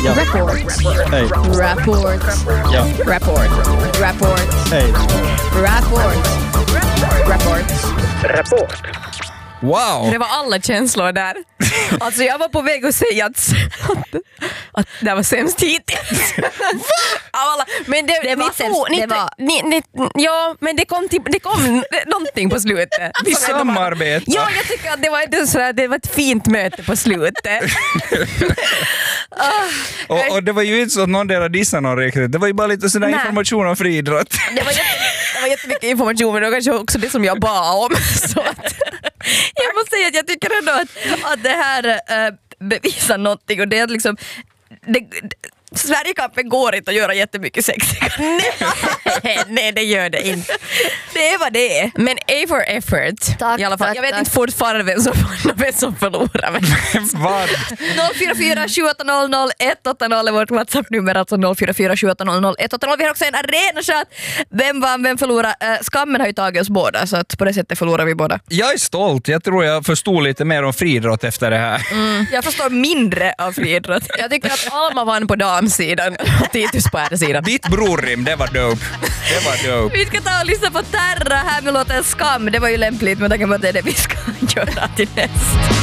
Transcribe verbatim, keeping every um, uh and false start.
Ja. Rapport. Hej. Rapport. Ja. Rapport. Rapport. Hej. Rapport. Rapport. Rapport. Wow! Det var alla känslor där. Alltså jag var på väg att säga att, att det var sämst hittills. Alla, men det, Det var ni sämst, tog- ni- det var- ni, ni, ja, men det kom, till, det kom någonting på slutet. Vi samarbetar. Ja, jag tycker att det var, inte sådär, det var ett fint möte på slutet. Och, och det var ju inte så att någon där dissade någon riktigt. Det var ju bara lite sån där Nej. information om friidrott. Det var, jätte, det var jättemycket information, men det var kanske också det som jag bad om. Så att, Jag måste säga att jag tycker ändå att, att det här äh, bevisar någonting och det är att liksom det, det, Sverigekampen går inte att göra jättemycket sexiga. nej, nej, det gör det inte. Det är vad det är. Men A for effort. Tack, I alla fall. tack, Jag vet tack. inte fortfarande vem som, vem som förlorar. Men Vad? noll fyra fyra sju åtta noll noll ett åtta noll är vårt WhatsApp-nummer, alltså noll fyra fyra sju åtta noll noll ett åtta noll. Vi har också en arena-chat. Vem vann, vem förlorar? Uh, skammen har ju tagit oss båda, så att på det sättet förlorar vi båda. Jag är stolt. Jag tror jag förstod lite mer om friidrott efter det här. Mm. Jag förstår mindre av friidrott. jag tycker att Alma vann på damsidan och Titus på herrsidan. Ditt brorrim, det var dope. Det var dope. Vi ska ta och lyssna på Terra här med låten Skam. Det var ju lämpligt med tanke på att det är det vi ska göra till näst.